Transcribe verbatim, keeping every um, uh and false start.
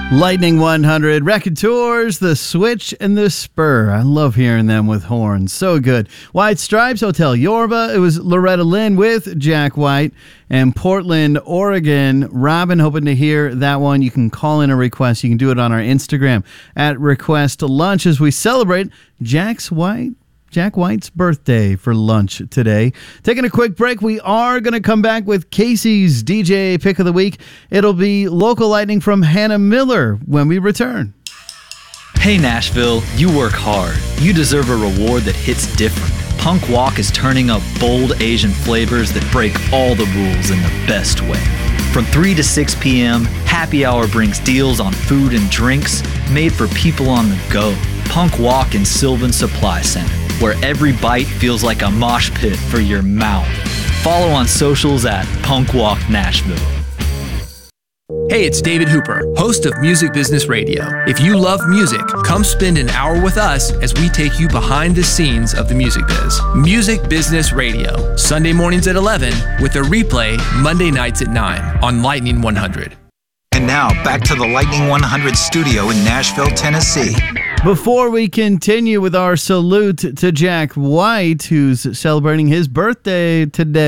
Lightning one hundred, Raconteurs, The Switch, and The Spur. I love hearing them with horns. So good. White Stripes, Hotel Yorba. It was Loretta Lynn with Jack White. And Portland, Oregon. Robin, hoping to hear that one. You can call in a request. You can do it on our Instagram at Request Lunch as we celebrate Jack's White. Jack White's birthday for lunch today. Taking a quick break, we are going to come back with Casey's D J Pick of the Week. It'll be Local Lightning from Hannah Miller when we return. Hey Nashville, you work hard. You deserve a reward that hits different. Punk Walk is turning up bold Asian flavors that break all the rules in the best way. From three to six p.m., Happy Hour brings deals on food and drinks made for people on the go. Punk Walk in Sylvan Supply Center, where every bite feels like a mosh pit for your mouth. Follow on socials at Punk Walk Nashville. Hey, it's David Hooper, host of Music Business Radio. If you love music, come spend an hour with us as we take you behind the scenes of the music biz. Music Business Radio, Sunday mornings at eleven, with a replay Monday nights at nine on Lightning one hundred. And now, back to the Lightning one hundred studio in Nashville, Tennessee. Before we continue with our salute to Jack White, who's celebrating his birthday today,